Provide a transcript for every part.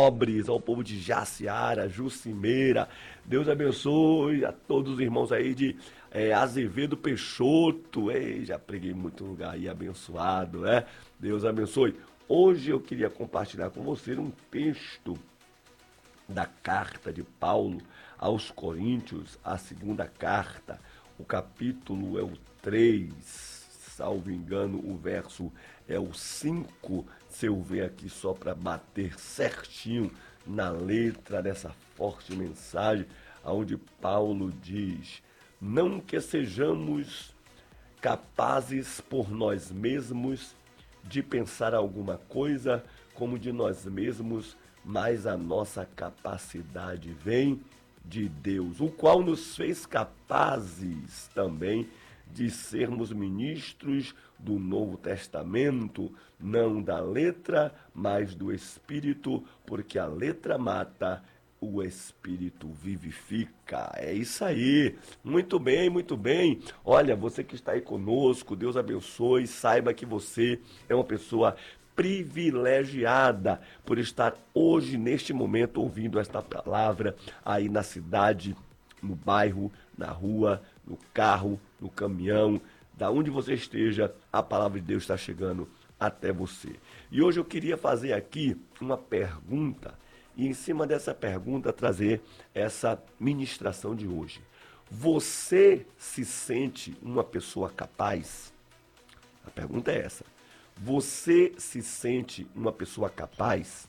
nobres, ao povo de Jaciara, Jucimeira. Deus abençoe a todos os irmãos aí de Azevedo Peixoto. Ei, já preguei em muito lugar aí, abençoado, né? Deus abençoe. Hoje eu queria compartilhar com você um texto da carta de Paulo aos Coríntios, a segunda carta. O capítulo é o 3, salvo engano, o verso é o 5, se eu ver aqui só para bater certinho na letra dessa forte mensagem, onde Paulo diz: não que sejamos capazes por nós mesmos de pensar alguma coisa como de nós mesmos, mas a nossa capacidade vem de Deus, o qual nos fez capazes também de sermos ministros do Novo Testamento, não da letra, mas do Espírito, porque a letra mata, o Espírito vivifica. É isso aí. Muito bem, muito bem. Olha, você que está aí conosco, Deus abençoe. Saiba que você é uma pessoa privilegiada por estar hoje, neste momento, ouvindo esta palavra aí na cidade, no bairro, na rua, no carro, no caminhão, da onde você esteja, a palavra de Deus está chegando até você. E hoje eu queria fazer aqui uma pergunta e em cima dessa pergunta trazer essa ministração de hoje. Você se sente uma pessoa capaz? A pergunta é essa. Você se sente uma pessoa capaz?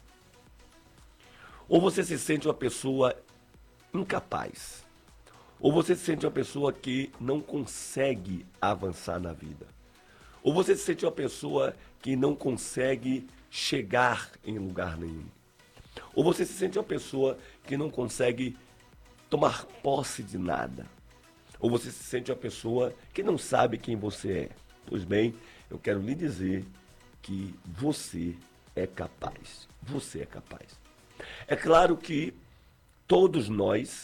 Ou você se sente uma pessoa incapaz? Ou você se sente uma pessoa que não consegue avançar na vida? Ou você se sente uma pessoa que não consegue chegar em lugar nenhum? Ou você se sente uma pessoa que não consegue tomar posse de nada? Ou você se sente uma pessoa que não sabe quem você é? Pois bem, eu quero lhe dizer que você é capaz. Você é capaz. É claro que todos nós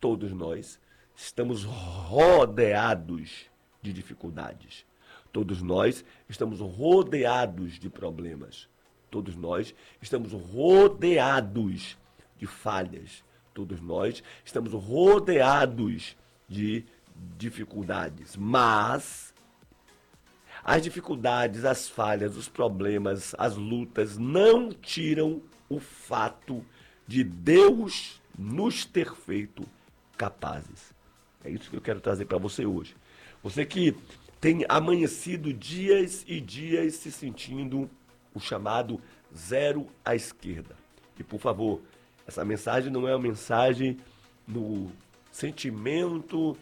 estamos rodeados de dificuldades. Todos nós estamos rodeados de problemas. Todos nós estamos rodeados de falhas. Todos nós estamos rodeados de dificuldades. Mas as dificuldades, as falhas, os problemas, as lutas não tiram o fato de Deus nos ter feito capazes. É isso que eu quero trazer para você hoje. Você que tem amanhecido dias e dias se sentindo o chamado zero à esquerda. E por favor, essa mensagem não é uma mensagem no sentimento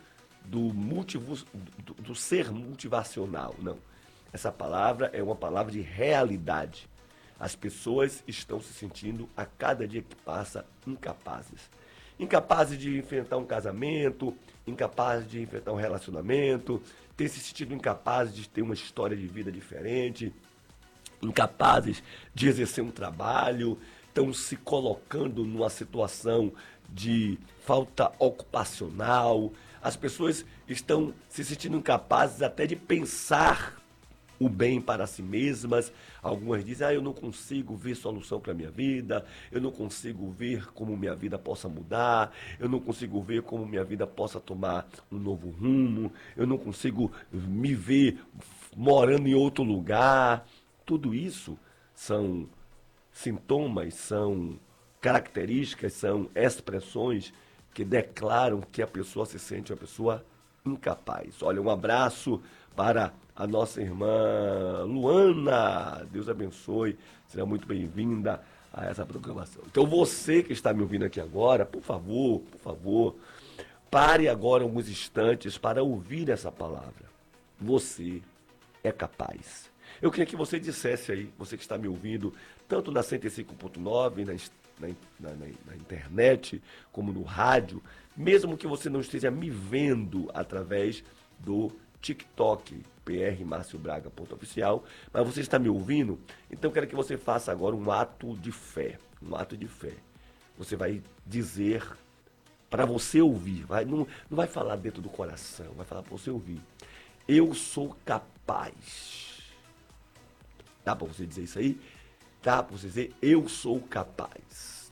do ser motivacional, não. Essa palavra é uma palavra de realidade. As pessoas estão se sentindo a cada dia que passa incapazes. Incapazes de enfrentar um casamento, incapazes de enfrentar um relacionamento, ter se sentido incapazes de ter uma história de vida diferente, incapazes de exercer um trabalho, estão se colocando numa situação de falta ocupacional. As pessoas estão se sentindo incapazes até de pensar o bem para si mesmas. Algumas dizem: eu não consigo ver solução para a minha vida, eu não consigo ver como minha vida possa mudar, eu não consigo ver como minha vida possa tomar um novo rumo, eu não consigo me ver morando em outro lugar. Tudo isso são sintomas, são características, são expressões que declaram que a pessoa se sente uma pessoa incapaz. Olha, um abraço para a nossa irmã Luana. Deus abençoe, seja muito bem-vinda a essa programação. Então você que está me ouvindo aqui agora, por favor, pare agora alguns instantes para ouvir essa palavra. Você é capaz. Eu queria que você dissesse aí, você que está me ouvindo, tanto na 105.9, na internet, como no rádio, mesmo que você não esteja me vendo através do TikTok, prmarciobraga.oficial, mas você está me ouvindo, então eu quero que você faça agora um ato de fé, Você vai dizer para você ouvir, não vai falar dentro do coração, vai falar para você ouvir. Eu sou capaz. Dá para você dizer isso aí? Dá para você dizer: eu sou capaz.